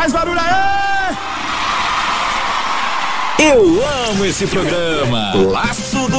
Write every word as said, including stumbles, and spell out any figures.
mais barulho aí! Eu amo esse programa. Laço do